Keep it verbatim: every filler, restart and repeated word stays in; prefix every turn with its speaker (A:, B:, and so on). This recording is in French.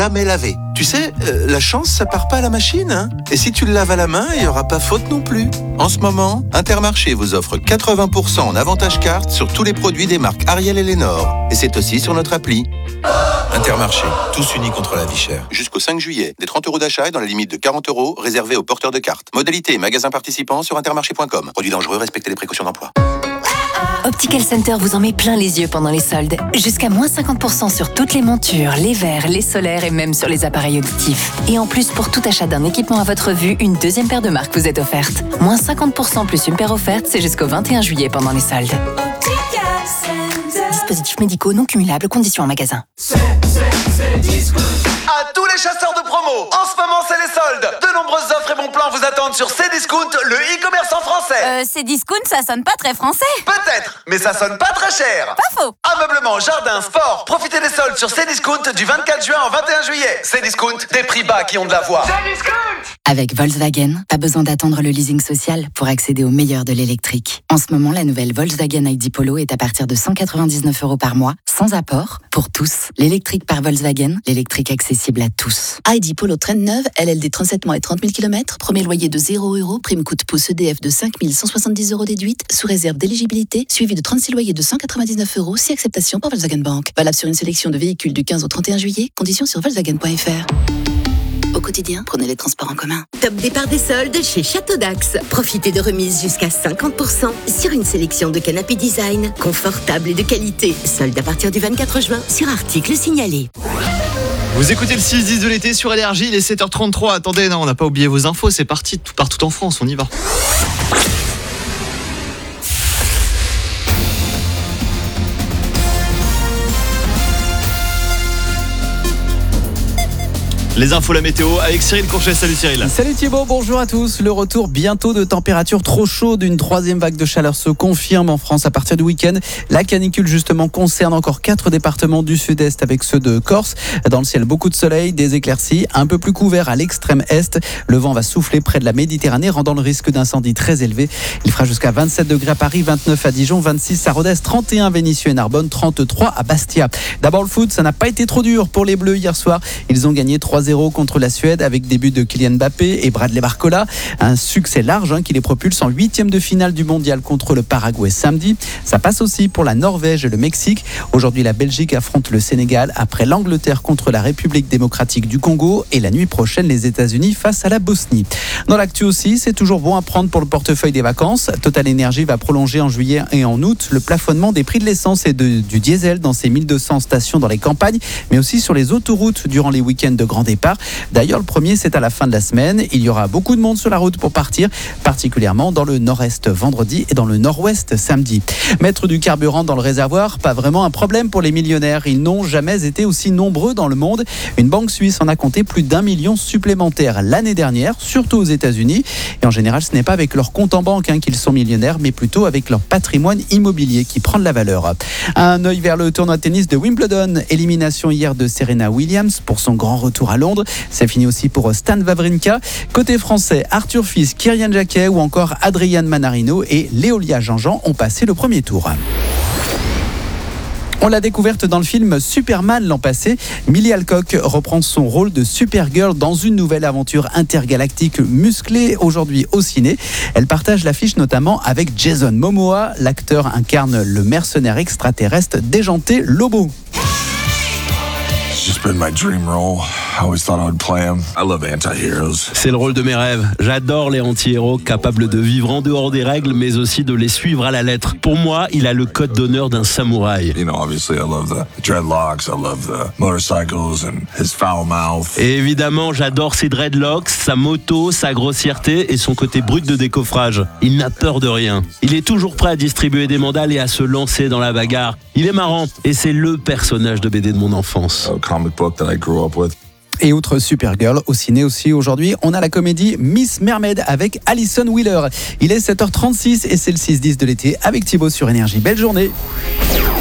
A: jamais lavé. Tu sais, euh, la chance, ça part pas à la machine, hein. Et si tu le laves à la main, il y aura pas faute non plus. En ce moment, Intermarché vous offre quatre-vingts pour cent en avantage carte sur tous les produits des marques Ariel et Lénore. Et c'est aussi sur notre appli. Intermarché, tous unis contre la vie chère. Jusqu'au cinq juillet, des trente euros d'achat et dans la limite de quarante euros réservés aux porteurs de cartes. Modalité et magasins participants sur intermarché point com. Produits dangereux, respectez les précautions d'emploi.
B: Optical Center vous en met plein les yeux pendant les soldes. Jusqu'à moins cinquante pour cent sur toutes les montures, les verres, les solaires et même sur les appareils auditifs. Et en plus, pour tout achat d'un équipement à votre vue, une deuxième paire de marques vous est offerte. Moins cinquante pour cent plus une paire offerte, c'est jusqu'au vingt et un juillet pendant les soldes. Dispositifs médicaux non cumulables, conditions en magasin.
C: C'est, c'est, c'est Discount. À tous les chasseurs de promo, en ce moment c'est les soldes. De nombreuses offres et bons plans vous attendent sur Cdiscount, le e-commerce en français.
D: Euh, Cdiscount, ça sonne pas très français.
C: Peut-être, mais ça sonne pas très cher.
D: Pas faux.
C: Ameublement, jardin, sport. Profitez des soldes sur Cdiscount du vingt-quatre juin au vingt et un juillet. Cdiscount, des prix bas qui ont de la voix. Cdiscount.
B: Avec Volkswagen, pas besoin d'attendre le leasing social pour accéder au meilleur de l'électrique. En ce moment, la nouvelle Volkswagen I D Polo est à partir de cent quatre-vingt-dix-neuf euros par mois, sans apport, pour tous. L'électrique par Volkswagen, l'électrique accessible à tous.
E: I D Polo Trend neuve, L L D trente-sept mois et trente mille kilomètres, premier loyer de zéro euros, prime coût pouce E D F de cinq mille cent soixante-dix euros déduite, sous réserve d'éligibilité, suivi de trente-six loyers de cent quatre-vingt-dix-neuf euros, si acceptation par Volkswagen Bank. Valable sur une sélection de véhicules du quinze au trente et un juillet, conditions sur volkswagen point f r. Au quotidien, prenez les transports en commun.
F: Top départ des soldes chez Château d'Axe. Profitez de remises jusqu'à cinquante pour cent sur une sélection de canapés design, confortables et de qualité. Soldes à partir du vingt-quatre juin sur articles signalés.
G: Vous écoutez le six dix de l'été sur Énergie, il est sept heures trente-trois. Attendez, non, on n'a pas oublié vos infos, c'est parti tout partout en France, on y va. Les infos, la météo avec Cyril Courchet. Salut Cyril.
H: Salut Thibaut, bonjour à tous. Le retour bientôt de températures trop chaudes. Une troisième vague de chaleur se confirme en France à partir du week-end. La canicule justement concerne encore quatre départements du sud-est avec ceux de Corse. Dans le ciel, beaucoup de soleil, des éclaircies, un peu plus couvert à l'extrême est. Le vent va souffler près de la Méditerranée, rendant le risque d'incendie très élevé. Il fera jusqu'à vingt-sept degrés à Paris, vingt-neuf à Dijon, vingt-six à Rodez, trente et un à Vénissieux et Narbonne, trente-trois à Bastia. D'abord le foot, ça n'a pas été trop dur pour les Bleus hier soir. Ils ont gagné trois zéro contre la Suède avec des buts de Kylian Mbappé et Bradley Barcola. Un succès large hein, qui les propulse en huitième de finale du mondial contre le Paraguay samedi. Ça passe aussi pour la Norvège et le Mexique. Aujourd'hui, la Belgique affronte le Sénégal après l'Angleterre contre la République démocratique du Congo et la nuit prochaine, les États-Unis face à la Bosnie. Dans l'actu aussi, c'est toujours bon à prendre pour le portefeuille des vacances. Total Energy va prolonger en juillet et en août le plafonnement des prix de l'essence et de, du diesel dans ses mille deux cents stations dans les campagnes, mais aussi sur les autoroutes durant les week-ends de grand départ. D'ailleurs, le premier, c'est à la fin de la semaine. Il y aura beaucoup de monde sur la route pour partir, particulièrement dans le nord-est vendredi et dans le nord-ouest samedi. Mettre du carburant dans le réservoir, pas vraiment un problème pour les millionnaires. Ils n'ont jamais été aussi nombreux dans le monde. Une banque suisse en a compté plus d'un million supplémentaires l'année dernière, surtout aux États-Unis. Et en général, ce n'est pas avec leur compte en banque hein, qu'ils sont millionnaires, mais plutôt avec leur patrimoine immobilier qui prend de la valeur. Un œil vers le tournoi de tennis de Wimbledon. Élimination hier de Serena Williams pour son grand retour à Londres. C'est fini aussi pour Stan Wawrinka. Côté français, Arthur Fils, Kyrian Jacquet ou encore Adrian Manarino et Léolia Jean-Jean ont passé le premier tour. On l'a découverte dans le film Superman l'an passé. Millie Alcock reprend son rôle de Supergirl dans une nouvelle aventure intergalactique musclée aujourd'hui au ciné. Elle partage l'affiche notamment avec Jason Momoa. L'acteur incarne le mercenaire extraterrestre déjanté Lobo.
I: It's just been my dream role. I always thought I would play him. I love anti-heroes.
J: C'est le rôle de mes rêves. J'adore les anti-héros capables de vivre en dehors des règles, mais aussi de les suivre à la lettre. Pour moi, il a le code d'honneur d'un samouraï.
I: You know, obviously, I love the dreadlocks. I love the motorcycles and his foul mouth.
J: Et évidemment, j'adore ses dreadlocks, sa moto, sa grossièreté et son côté brut de décoffrage. Il n'a peur de rien. Il est toujours prêt à distribuer des mandales et à se lancer dans la bagarre. Il est marrant et c'est le personnage de B D de mon enfance.
I: A comic book that I grew up with.
H: Et outre Supergirl, au ciné aussi aujourd'hui, on a la comédie Miss Mermaid avec Alison Wheeler. Il est sept heures trente-six et c'est le six dix de l'été avec Thibaut sur Énergie. Belle journée.